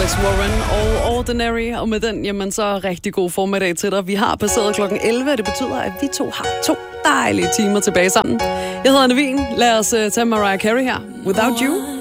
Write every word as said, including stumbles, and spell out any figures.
Alex Warren og Ordinary, og med den, jamen så rigtig god formiddag til dig. Vi har passeret klokken elleve, og det betyder, at vi to har to dejlige timer tilbage sammen. Jeg hedder Nevin. Lad os uh, tage Mariah Carey her. Without You.